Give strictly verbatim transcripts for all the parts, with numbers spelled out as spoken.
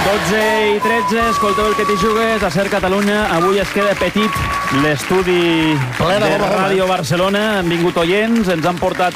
dotze i tretze, escolteu el que t'hi jugues, a Ser Catalunya. Avui es queda petit l'estudi de Ràdio Barcelona. Han vingut oients, ens han portat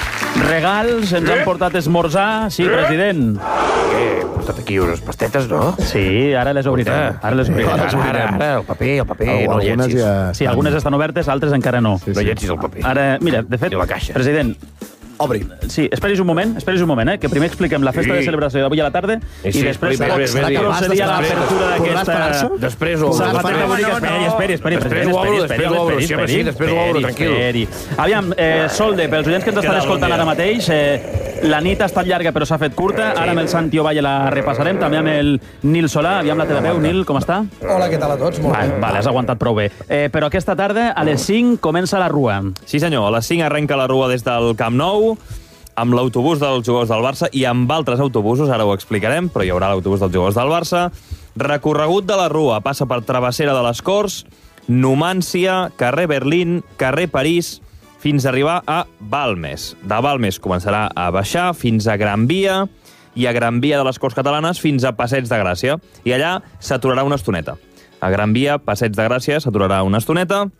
regals, ens han portat esmorzar. Sí, president. Què? He portat aquí unes pastetes, no? Sí, ara les obrirem. Ara les obrirem. Ara, ara, ara, el paper, el paper, Oh, no algunes llencis. ja... Sí, algunes estan obertes, altres encara no. No llencis el paper. Ara, mira, de fet, I la caixa. president, Obri. sí, esperis un moment, esperis un moment, eh, que primer expliquem la festa Sí. de celebració d'avui a la tarda Sí, i sí, després bé, bé, bé, bé. procedir a l'apertura Podràs d'aquesta... parar-se? Després ho Sabateta obro. bonica, esperi, esperi, esperi, Després ho obro, després ho obro. Sí, home, sí, després ho obro, tranquil. Aviam, eh, Solde, pels oients que ens estan escoltant ara mateix, eh, la nit ha estat llarga però s'ha fet curta, ara amb el Santi Ovalle la repassarem, també amb el Nil Solà. Aviam la teva veu, Nil, com està? Hola, què tal a tots? Molt Vale, bé. vale, has aguantat prou bé. Eh, però aquesta tarda, a les cinc, comença la rua. Sí, senyor. A les cinc arrenca la rua des del Camp Nou, amb l'autobús dels jugadors del Barça i amb altres autobusos, ara ho explicarem, però hi haurà l'autobús dels jugadors del Barça. Recorregut de la rua passa per Travessera de les Corts, Numància, carrer Berlín, carrer París, fins a arribar a Balmes. De Balmes començarà a baixar fins a Gran Via i a Gran Via de les Corts Catalanes fins a Passeig de Gràcia. I allà s'aturarà una estoneta. A Gran Via, Passeig de Gràcia, s'aturarà una estoneta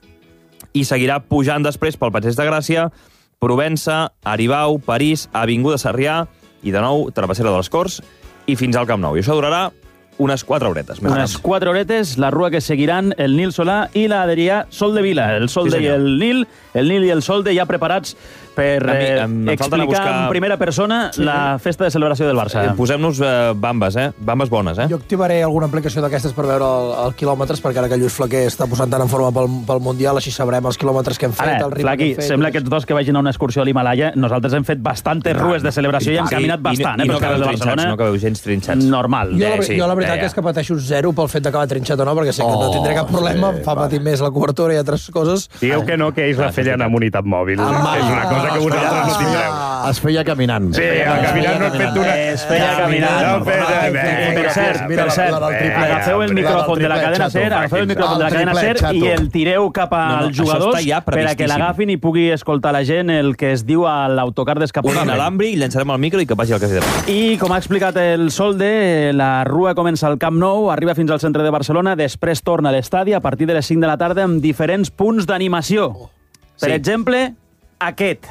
i seguirà pujant després pel Passeig de Gràcia, Provença, Aribau, París, Avinguda Sarrià i de nou Travessera de les Corts i fins al Camp Nou. I això durarà unes quatre horetes. Més Unes quatre horetes, la rua que seguiran el Nil Solà i l'Adrià Sol de Vila. El Solde Sí, i senyor. el Nil, el Nil i el Solde ja preparats per A mi, eh, em- em falten a explicar buscar- en primera persona sí. la festa de celebració del Barça. Eh, Posem-nos eh, bambes, eh? Bambes bones, eh? Jo activaré alguna aplicació d'aquestes per veure el, el quilòmetres, perquè ara que Lluís Flaquer està posant tant en forma pel, pel Mundial, així sabrem els quilòmetres que hem fet, Ara, el ritme Flaqui, que hem fet. sembla que aquests dos que vagin a una excursió a l'Himalaya, nosaltres hem fet bastantes rues de celebració i hem caminat bastant, I, eh, i no pels carrers de quedeu trinxats, Barcelona. no quedeu gens trinxats. Normal. Jo, la, Eh, sí, jo la veritat ja, ja. és que pateixo zero pel fet d'acabar trinxat o no, perquè sé que Oh, no tindré cap problema, em fa patir més la cobertura i altres coses. Digueu que no, que ells la feien amb unitat mòbil. Home, és una cosa que vosaltres no tindreu. Es feia caminant. Sí, el caminant no et fet una... Es feia caminant. No, però, Per eh, cert, mira, per cert, la del triple, agafeu el la del micròfon de la triple, cadena xato. SER, agafeu el micròfon de la El cadena triple, SER i xato. el tireu cap No, no, als això jugadors està ja per a que previstíssim. l'agafin i pugui escoltar la gent el que es diu a l'autocar Un d'escapolament. alambri, llançarem el micro i que vagi el que hagi de fer. I, com ha explicat el Solde, la rua comença al Camp Nou, arriba fins al centre de Barcelona, després torna a l'estadi a partir de les cinc de la tarda amb diferents punts d'animació. Per Sí. exemple, aquest.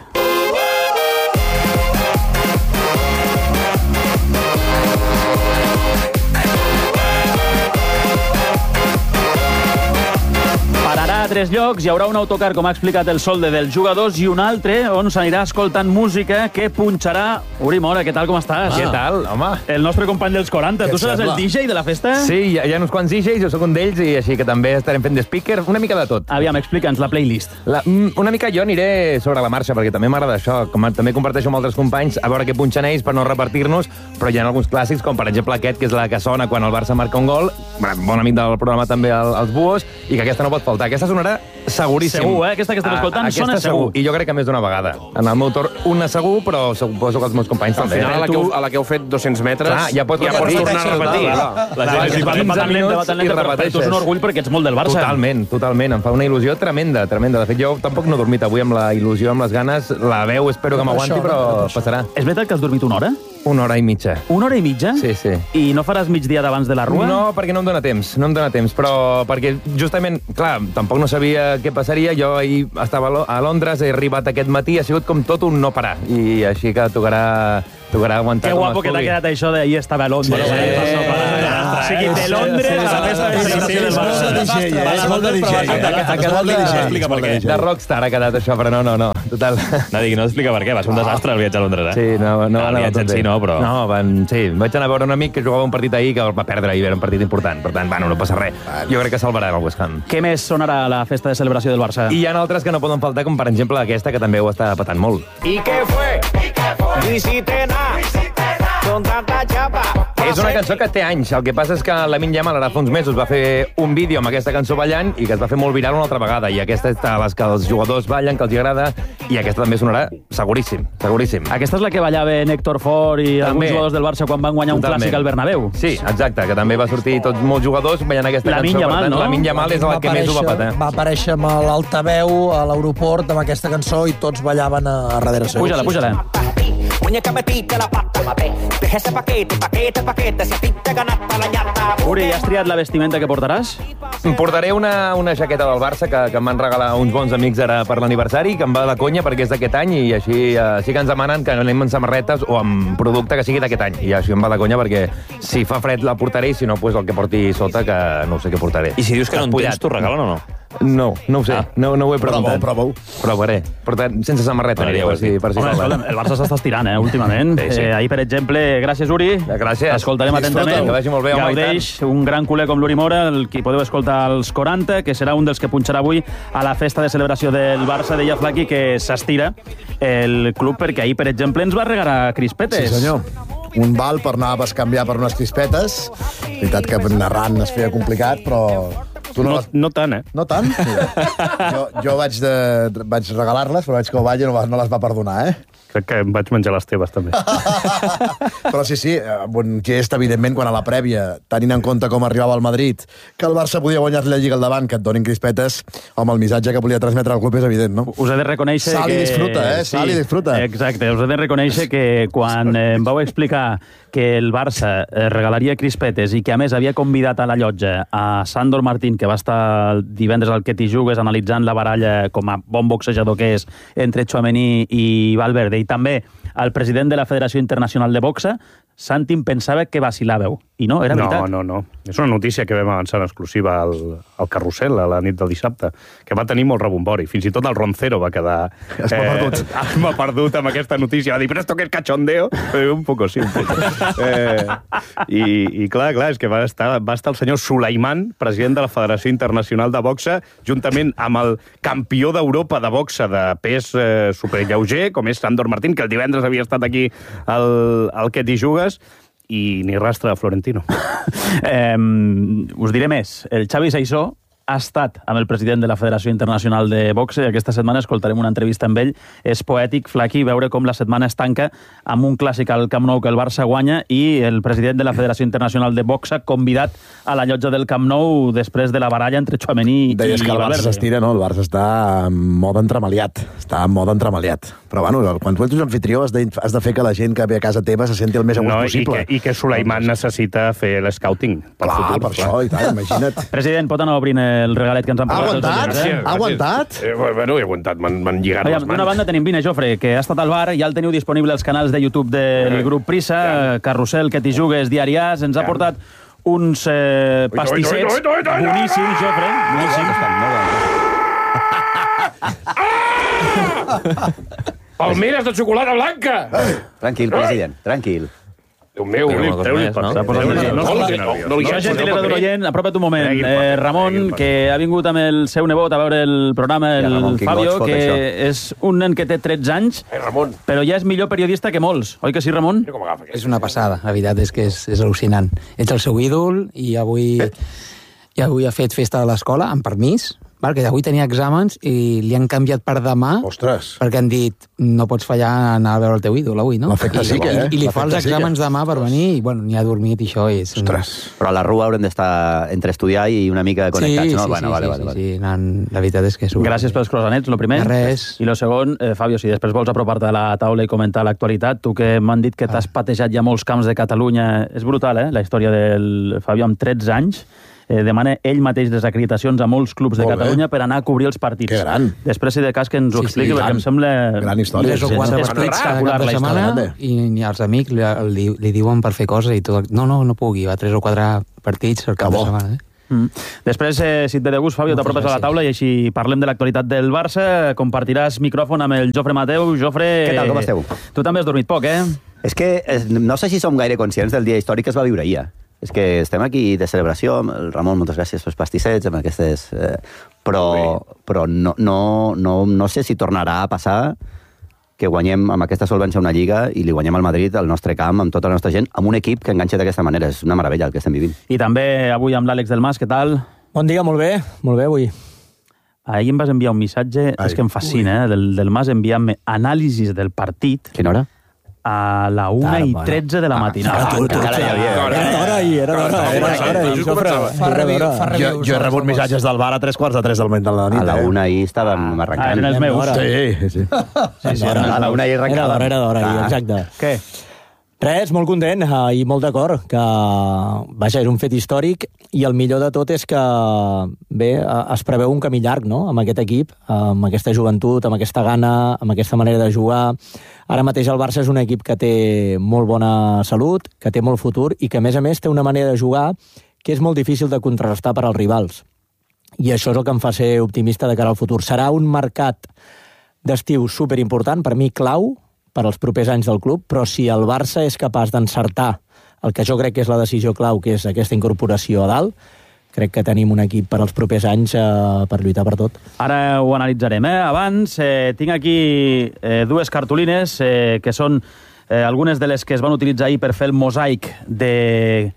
Pararà a tres llocs, hi haurà un autocar, com ha explicat el Solde, dels jugadors i un altre on s'anirà escoltant música que punxarà... Uri Mora, què tal, com estàs? Què tal, home? El nostre company dels quaranta. Què Tu seràs sembla? el D J de la festa? Sí, hi ha, hi ha uns quants D Js, jo sóc un d'ells, i així que també estarem fent de speaker, una mica de tot. Aviam, explica'ns la playlist. La, mm, una mica jo aniré sobre la marxa, perquè també m'agrada això. Com, també comparteixo amb altres companys a veure què punxen ells per no repartir-nos, però hi ha alguns clàssics, com per exemple aquest, que és la que sona quan el Barça marca un gol, bon amic del programa també, el, els Buos, i que aquesta no pot faltar. Aquesta sonarà seguríssim. Segur, eh? Aquesta que estem escoltant aquesta sona segur. I jo crec que més d'una vegada. En el meu torn, una segur, però suposo que els meus companys Al també. final, a la, que heu, a la que heu fet dos-cents metres, Clar, ja pots ja pots repetir. tornar a repetir. Clar, Clar. La Clar, gent va- és va- va- quinze va tan lenta, minuts va tan i lenta, però per tu és un repeteixes. orgull perquè ets molt del Barça. Totalment, totalment. Em fa una il·lusió tremenda, tremenda. De fet, jo tampoc no he dormit avui amb la il·lusió, amb les ganes. La veu espero que m'aguanti, això, però tot això. passarà. És veritat que has dormit una hora? Una hora i mitja. Una hora i mitja? Sí, sí. I no faràs migdia d'abans de la rua? No, perquè no em dóna temps, no em dóna temps, però perquè justament, clar, tampoc no sabia què passaria. Jo ahir estava a Lo- a Londres, he arribat aquest matí, ha sigut com tot un no parar. I així que tocarà, tocarà aguantar Que com guapo es que t'ha pugui. quedat això d'ahir estava a Londres. Sí. Eh? O sigui, de Londres a la festa de celebració del Barça. És molt de D J, eh? Ha quedat de, Explica per què. de rockstar ha quedat això, però no, no, no. Total. No, digui, no explica per què, va ser un desastre el viatge a Londres, eh? Sí, no, no, no va el anar viatge en tot si bé. no, però... No, van, sí, vaig anar a veure un amic que jugava un partit ahir que el va perdre i era un partit important. Per tant, bueno, no passa res. Jo crec que salvarà el West Ham. Què més sonarà a la festa de celebració del Barça? I hi ha altres que no poden faltar, com per exemple aquesta, que també ho està patant molt. ¿Y qué fue? No hiciste nada. Con tanta chapa. És una cançó que té anys. El que passa és que Lamine Yamal ara fa uns mesos va fer un vídeo amb aquesta cançó ballant i que es va fer molt viral una altra vegada. I aquesta és de les que els jugadors ballen, que els agrada, i aquesta també sonarà seguríssim, seguríssim. Aquesta és la que ballaven Héctor Fort i alguns També. jugadors del Barça quan van guanyar un Totalment. clàssic al Bernabéu. Sí, exacte, que també va sortir tots molts jugadors ballant aquesta Lamine cançó. Yamal, per tant, no? Lamine Yamal és el que més ho va patar. Va aparèixer amb l'altaveu a l'aeroport amb aquesta cançó i tots ballaven a, a darrere seu. Puja-la, puja-la. muñeca metiste la pata, mate. Deja ese paquete, paquete, paquete, si a ti te ganaste la llanta. Uri, has triat la vestimenta que portaràs? Em portaré una, una jaqueta del Barça que, que em van regalar uns bons amics ara per l'aniversari, que em va de conya perquè és d'aquest any i així uh, sí que ens demanen que anem amb samarretes o amb producte que sigui d'aquest any. I així em va de conya perquè si fa fred la portaré i si no, pues el que porti sota, que no sé què portaré. I si dius que no en tens, t'ho regalen o no? No, no ho sé, ah. no, no ho he preguntat. Prova-ho, prova-ho. Provaré. Portar sense samarreta, aniré, per si, per si Home, escolta, el Barça s'està estirant, eh, últimament. Sí, sí. Eh, ahir, per exemple, gràcies, Uri. Gràcies. Escoltarem atentament. Que vagi molt bé, home, Gaudeix, un gran culer com l'Uri Mora, el qui podeu escoltar als quaranta, que serà un dels que punxarà avui a la festa de celebració del Barça. Deia Flaqui que s'estira el club perquè ahir, per exemple, ens va regalar crispetes. Sí, senyor. Un val per anar a bescanviar per unes crispetes. Veritat que narrant es feia complicat, però... Tu no, no, les... no tant, eh? No tant? jo, jo vaig, de, vaig regalar-les, però veig que el Valle no, no les va perdonar, eh? Crec que em vaig menjar les teves, també. Però sí, sí, bon gest, evidentment, quan a la prèvia, tenint en compte com arribava el Madrid, que el Barça podia guanyar la Lliga al davant, que et donin crispetes, home, el missatge que volia transmetre al club és evident, no? Us he de reconèixer Sal que... Sal i disfruta, eh? Sí, Sal i disfruta. Exacte, us he de reconèixer que quan em vau explicar que el Barça regalaria crispetes i que, a més, havia convidat a la llotja a Sandor Martín, que va estar divendres al Que t'hi jugues analitzant la baralla com a bon boxejador que és entre Tchouaméni i Valverde, i també al president de la Federació Internacional de Boxa, Santi em pensava que vacilàveu. I no, era veritat. No, no, no. És una notícia que vam avançar en exclusiva al, al Carrusel a la nit del dissabte, que va tenir molt rebombori. Fins i tot el Roncero va quedar... Es m'ha perdut. Eh, m'ha perdut amb aquesta notícia. Va dir, però esto que és cachondeo? Eh, un poco, sí, un poco. Eh, i, I clar, clar, és que va estar, va estar el senyor Sulaiman, president de la Federació Internacional de Boxa, juntament amb el campió d'Europa de boxa de pes eh, superlleuger, com és Sandor Martín, que el divendres havia estat aquí al, al Que t'hi jugues, i ni rastre de Florentino. eh, us diré més. El Xavi Saissó ha estat amb el president de la Federació Internacional de Boxe i aquesta setmana escoltarem una entrevista amb ell. És poètic, Flaqui, veure com la setmana es tanca amb un clàssic al Camp Nou que el Barça guanya i el president de la Federació Internacional de Boxe convidat a la llotja del Camp Nou després de la baralla entre Tchouaméni i Valverde. Deies que el Barça s'estira, no? El Barça està en mode entremaliat. Està en mode entremaliat. Però, bueno, quan tu ets anfitrió has de, has de fer que la gent que ve a casa teva se senti el més a gust no, possible. I que, i que Sulaiman necessita fer l'escouting pel clar, futur. Per clar, això, i tant, imagina't. President, pot anar obrint el regalet que ens han Ha portat. aguantat? Eh? Ha aguantat? Eh, bueno, he aguantat, m'han lligat Aviam, les mans. d'una banda tenim Vine Jofre, que ha estat al bar, ja el teniu disponible als canals de YouTube del grup Prisa, ja. Carrusel, Que t'hi jugues, Diari As, ens ha ja. portat uns eh, pastissets oi, oi, oi, oi, oi, boníssims, Jofre, boníssims. Ah! Palmeres de xocolata blanca! Tranquil, president, tranquil. Déu meu, treu-li el paper. No li hagi gentilesa d'un oient, apropa't un moment. Eh, Ramon, que ha vingut amb el seu nebot a veure el programa, el Fabio, que és un nen que té tretze anys, però ja és millor periodista que molts. Oi que sí, Ramon? És una passada, la veritat és que és, és al·lucinant. Ets el seu ídol i avui, i avui ha fet festa a l'escola, amb permís, val? Que avui tenia exàmens i li han canviat per demà. Ostres. Perquè han dit, no pots fallar a anar a veure el teu ídol avui, no? L'efecte sí que, eh? I, i li fa els exàmens demà per venir i, bueno, ni ha dormit i això és... Ostres. Però a la rua haurem d'estar entre estudiar i una mica connectats, sí, no? Sí, bueno, sí, vale, sí, vale, sí, vale. sí, nan, la veritat és que... Gràcies pels croissants, lo primer. De res. I lo segon, eh, Fabio, si després vols apropar-te a la taula i comentar l'actualitat, tu que m'han dit que t'has patejat ja molts camps de Catalunya, és brutal, eh?, la història del Fabio amb tretze anys, eh, demana ell mateix les acreditacions a molts clubs de Molt Catalunya bé. per anar a cobrir els partits. Que gran. Després, si de cas, que ens ho Sí, sí, expliqui, perquè gran. em sembla... Gran història. Tres o quatre És partits cada espectacular cap de la setmana història. i, i els amics li, li, li diuen per fer coses i tot. No, no, no pugui, va tres o quatre partits al cap de setmana. Eh? Mm. Després, eh, si et ve de gust, Fabio, t'apropes a la taula i així parlem de l'actualitat del Barça. Compartiràs micròfon amb el Jofre Mateu. Jofre... Què tal, com esteu? Tu també has dormit poc, eh? És que eh, no sé si som gaire conscients del dia històric que es va viure ahir. És que estem aquí de celebració, amb el Ramon, moltes gràcies pels pastissets, amb aquestes... Eh, però però no, no, no, no sé si tornarà a passar que guanyem amb aquesta solvència una lliga i li guanyem al Madrid al nostre camp, amb tota la nostra gent, amb un equip que enganxa d'aquesta manera. És una meravella el que estem vivint. I també avui amb l'Àlex del Mas, què tal? Bon dia, molt bé, molt bé avui. Ahir em vas enviar un missatge, Ai, és que em fascina, eh? del, del Mas enviant-me anàlisis del partit. Quina hora? a la una i tretze de la matinada. Era d'hora ahir, era d'hora. Era d'hora. Jo he rebut missatges del bar a tres quarts de tres del moment de la nit. A la una ahir estàvem arrencant. Ah, eren els meus. Sí, sí. A la una ahir arrencàvem. Era d'hora, era d'hora, exacte. Què? Res, molt content eh, i molt d'acord, que vaja, és un fet històric i el millor de tot és que bé, eh, es preveu un camí llarg, no?, amb aquest equip, eh, amb aquesta joventut, amb aquesta gana, amb aquesta manera de jugar. Ara mateix el Barça és un equip que té molt bona salut, que té molt futur i que, a més a més, té una manera de jugar que és molt difícil de contrarrestar per als rivals. I això és el que em fa ser optimista de cara al futur. Serà un mercat d'estiu superimportant, per mi clau, per als propers anys del club, però si el Barça és capaç d'encertar el que jo crec que és la decisió clau, que és aquesta incorporació a dalt, crec que tenim un equip per als propers anys eh, per lluitar per tot. Ara ho analitzarem, eh? Abans eh, tinc aquí eh, dues cartolines eh, que són eh, algunes de les que es van utilitzar ahir per fer el mosaic de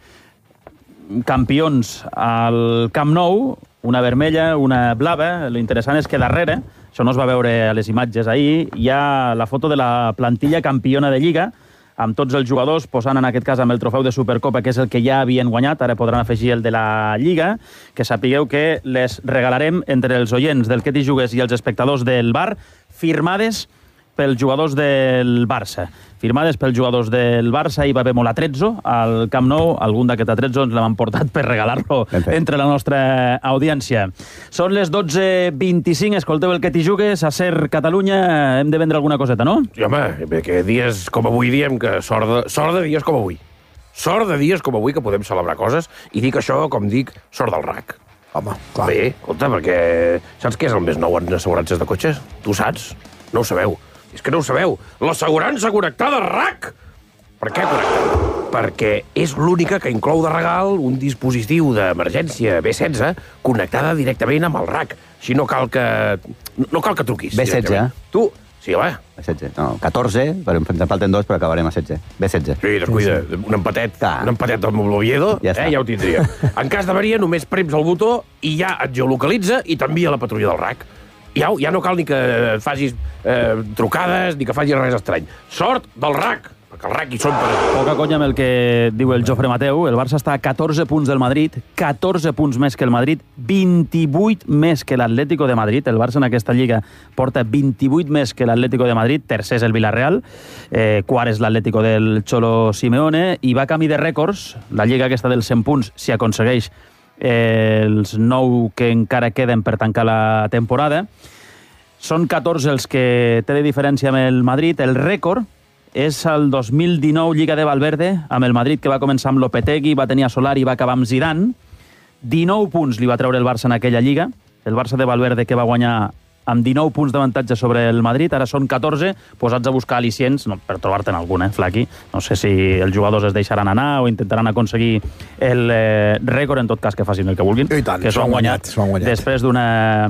campions al Camp Nou, una vermella, una blava. L'interessant és que darrere, això no es va veure a les imatges ahir, hi ha la foto de la plantilla campiona de Lliga, amb tots els jugadors posant en aquest cas amb el trofeu de Supercopa, que és el que ja havien guanyat, ara podran afegir el de la Lliga, que sapigueu que les regalarem entre els oients del Que t'hi jugues i els espectadors del bar, firmades pels jugadors del Barça. Firmades pels jugadors del Barça, hi va haver molt atrezzo al Camp Nou, algun d'aquest atrezzo ens l'hem portat per regalar-lo entre la nostra audiència. Són les dotze vint-i-cinc, escolteu el Que t'hi jugues, a Ser Catalunya, hem de vendre alguna coseta, no? Sí, home, que dies com avui diem que sort de, sort de dies com avui. Sort de dies com avui que podem celebrar coses, i dic això, com dic, sort del R A C. Home, clar. Bé, escolta, perquè saps què és el més nou en assegurances de cotxes? Tu saps? No ho sabeu. És que no ho sabeu. L'assegurança connectada R A C! Per què connectada? Perquè és l'única que inclou de regal un dispositiu d'emergència B setze connectada directament amb el R A C. Així no cal que... no cal que truquis. B setze? Tu... Sí, home. B setze. No, catorze, però em falten dos, però acabarem a setze. B setze. Sí, descuida. Un empatet, un empatet amb l'Oviedo, ja, eh, ja ho tindria. En cas d'avaria, només prems el botó i ja et geolocalitza i t'envia la patrulla del R A C. Ja, ja no cal ni que facis eh, trucades ni que facis res estrany. Sort del R A C, perquè el R A C hi són per... Poca conya amb el que diu el Jofre Mateu. El Barça està a catorze punts del Madrid, catorze punts més que el Madrid, vint-i-vuit més que l'Atlético de Madrid. El Barça en aquesta lliga porta vint-i-vuit més que l'Atlético de Madrid. Tercer és el Villarreal, eh, quart és l'Atlético del Cholo Simeone, i va camí de rècords. La lliga aquesta dels cent punts, si aconsegueix Eh, els nou que encara queden per tancar la temporada. Són catorze els que té de diferència amb el Madrid. El rècord és el dos mil dinou Lliga de Valverde, amb el Madrid, que va començar amb Lopetegui, va tenir a Solari i va acabar amb Zidane. dinou punts li va treure el Barça en aquella Lliga. El Barça de Valverde, que va guanyar amb dinou punts d'avantatge sobre el Madrid, ara són catorze, posats a buscar al·licients, no, per trobar-te'n algun, eh, Flaqui. No sé si els jugadors es deixaran anar o intentaran aconseguir el eh, rècord, en tot cas que facin el que vulguin, I tant, que s'ho han guanyat, guanyat, guanyat després d'una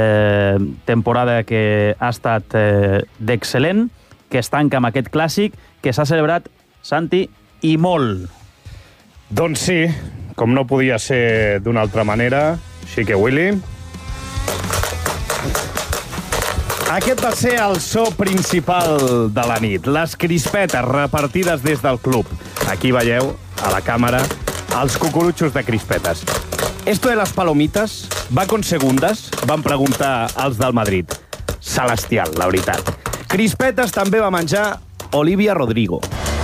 eh, temporada que ha estat eh, d'excel·lent, que es tanca amb aquest clàssic, que s'ha celebrat, Santi, i molt. Doncs sí, com no podia ser d'una altra manera, així que Willy... Aquest va ser el so principal de la nit. Les crispetes repartides des del club. Aquí veieu, a la càmera, els cucurutxos de crispetes. Esto de las palomitas va con segundas? Van preguntar els del Madrid. Celestial, la veritat. Crispetes també va menjar Olivia Rodrigo.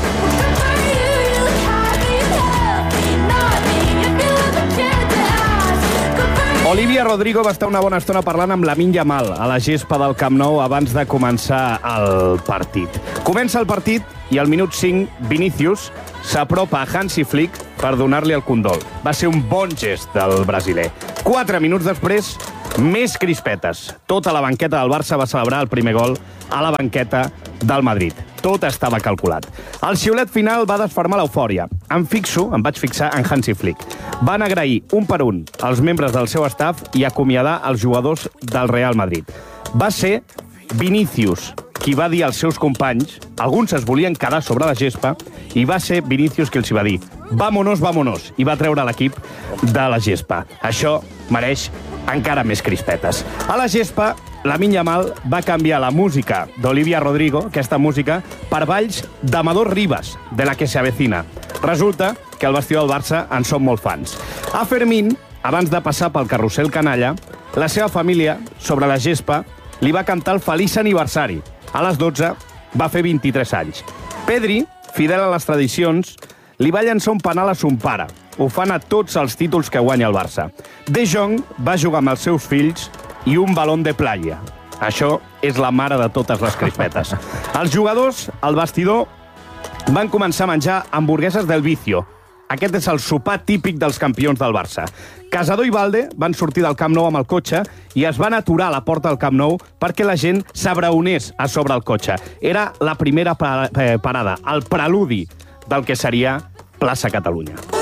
Olivia Rodrigo va estar una bona estona parlant amb Lamine Yamal a la gespa del Camp Nou abans de començar el partit. Comença el partit i al minut cinc Vinícius s'apropa a Hansi Flick per donar-li el condol. Va ser un bon gest del brasiler. Quatre minuts després, més crispetes. Tota la banqueta del Barça va celebrar el primer gol a la banqueta del Madrid. Tot estava calculat. El xiulet final va desfermar l'eufòria. Em fixo, em vaig fixar en Hansi Flick. Van agrair un per un als membres del seu staff i acomiadar els jugadors del Real Madrid. Va ser Vinícius qui va dir als seus companys, alguns es volien quedar sobre la gespa, i va ser Vinícius qui els hi va dir «Vámonos, vámonos», i va treure l'equip de la gespa. Això mereix encara més crispetes. A la gespa, Lamine Yamal va canviar la música d'Olivia Rodrigo, aquesta música, per balls d'Amador Rivas, de la que se avecina. Resulta que al vestidor del Barça en són molt fans. A Fermín, abans de passar pel carrusel canalla, la seva família, sobre la gespa, li va cantar el feliç aniversari. A les dotze va fer vint-i-tres anys. Pedri, fidel a les tradicions, li va llançar un penal a son pare. Ho fan a tots els títols que guanya el Barça. De Jong va jugar amb els seus fills i un balón de playa. Això és la mare de totes les crispetes. Els jugadors, al vestidor, van començar a menjar hamburgueses del Vicio. Aquest és el sopar típic dels campions del Barça. Casado i Valde van sortir del Camp Nou amb el cotxe i es van aturar a la porta del Camp Nou perquè la gent s'abraonés a sobre el cotxe. Era la primera parada, el preludi del que seria Plaça Catalunya.